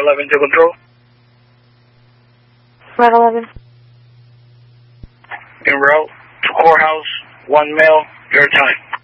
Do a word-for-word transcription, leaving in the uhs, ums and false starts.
eleven to control. Red eleven. En route to courthouse, one male, your time.